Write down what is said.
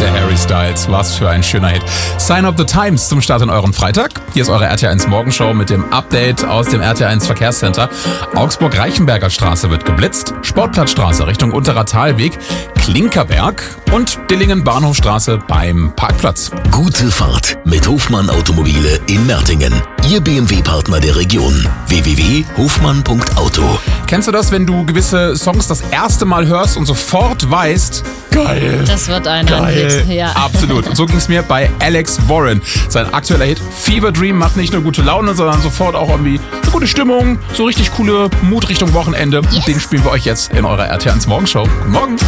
der Harry Styles. Was für ein schöner Hit. Sign of the Times zum Start in euren Freitag. Hier ist eure RTL1 Morgenshow mit dem Update aus dem RTL1 Verkehrscenter. Augsburg-Reichenberger Straße wird geblitzt. Sportplatzstraße Richtung Unterer Talweg. Klinkerberg und Dillingen-Bahnhofstraße beim Parkplatz. Gute Fahrt mit Hofmann Automobile in Mertingen. Ihr BMW-Partner der Region. www.hofmann.auto. Kennst du das, wenn du gewisse Songs das erste Mal hörst und sofort weißt, geil. Das wird ein Hit, ja. Absolut. Und so ging es mir bei Alex Warren. Sein aktueller Hit Fever Dream macht nicht nur gute Laune, sondern sofort auch irgendwie eine gute Stimmung, so richtig coole Mut Richtung Wochenende. Yes. Den spielen wir euch jetzt in eurer RTL1 Morgenshow. Guten Morgen.